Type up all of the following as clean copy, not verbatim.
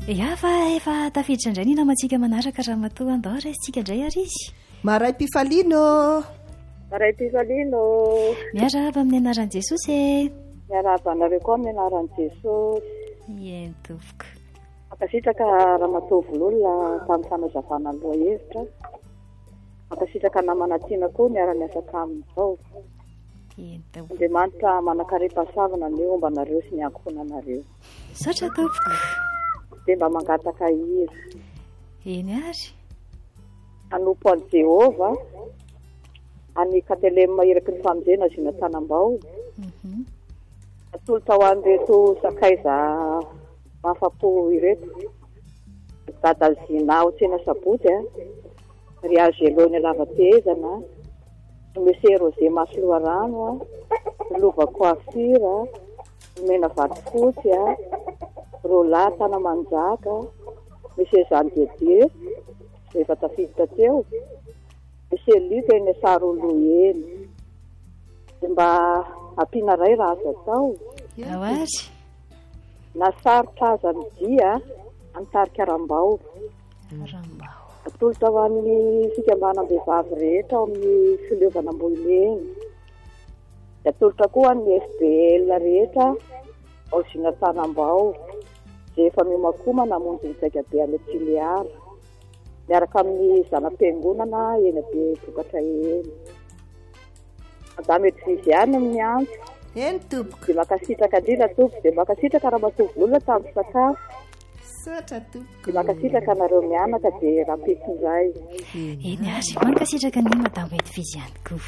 Efa tafiditra indray ny namantsika manaraka raha matoa andao raisitsika indray ary izy. Maray Pifalino. Maray Pifalino. Miarahaba amin'ny anaran'i Jesosy e. Miarahaba anareo koa amin'ny anaran'i Jesosy. Eny tovoka. Makasitraka ramatoa vololona tamin'ny fanazavana aloha hevitra. Makasitraka namana tiana koa miara-miasa tamin'izao. Eny tovoka. Andriamanitra manakariam-pasavana ny omba anareo sy ny ankohona anareo. Saotra tovoka. Dia mba mangataka hira. Eny ary. Anompo an'i Jehova. Any Katelema iraky ny famonjena zina Tanambao. Atolo tao an'ireto sakaiza mahafapo ireto. Dada zina ao tsena saboty ry azelony lavatezana. Monsieur Rosé Masoloarano, Lova Coiffure, Mena Vatofotsy, Rola Tanamanjaka, Monsieur Jean Dieu, efa tafiditra teo, Monsieur Luc eny Saroloeny. Mba ampiana ray raha azo atao. Ao ary. Nasarotra aza ny dia antarika Rambao. Rambao. Atolo tao amin'ny fikambanam-behivavy rehetra ao amin'ny fileovana Ambohinyeny. Atolotra koa ny FBL rehetra ao zina Tanambao. Dia efa mihomakoma namonjy ny Saikabe any Tiliara. Miaraka amin'ny zanam-piangonana eny be vokatra eny. Madame Edviziane amin'ny antso. Eny tompoko. Dia makasitraka indrindra tompoko. Dia makasitraka raha matovololona tamin'ny sakafo. Saotra tompoko. Dia makasitraka anareo mianaka dia rampitindray. Eny ary. Mankasitraka ny Madame Edviziane koa.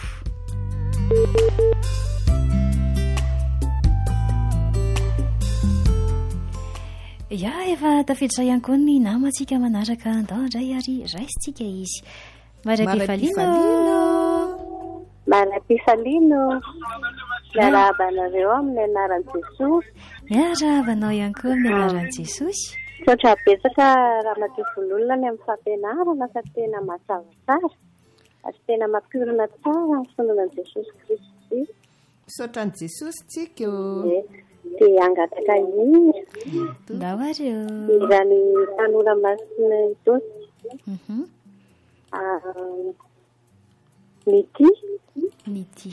Ya, efa tafiditra ihany koa ny namantsika manaraka andao indray ary raisitsika izy. Maray Pifalino. Maray Pifalino. Miarahaba anareo amin'ny anaran'i Jesosy. Miarahabanao ihany koa amin'ny anaran'i Jesosy. Saotra betsaka ramatoa vololona ny amin'ny fampianarana fa tena mazava tsara. Ary tena mampirina tsara ny finoanan'i Jesosy Kristy. Saotra ny Jesosy tsika. Dia angataka hira. Ndao ary eo. Irany tanora masina itosy. Mity. Mity.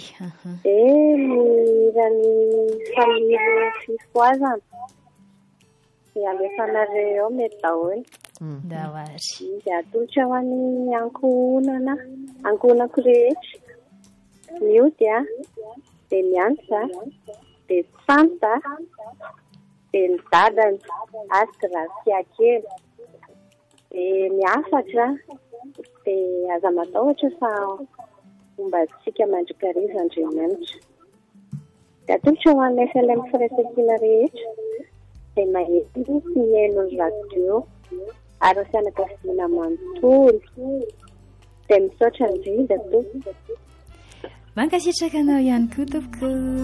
Irany family fifoazana. Dia alefanareo mety daholo. Ndao ary. Dia atolotra ho an'ny ankohonako rehetra. Miody dia miantra. Dia santa. Dia ny dadany. Asika rasiakely. Dia miafatra. Dia aza matahotra fa fomba tsika mandrikariza Andriamanitra. Dia atolotra ho an'ny FLM firaisankina rehetra. Dia mahety sy mihaino ny radio. Ary fianakaviana manontolo. Dia misaotra indrindra tompoko. Mankasitraka anao ihany koa tompoko.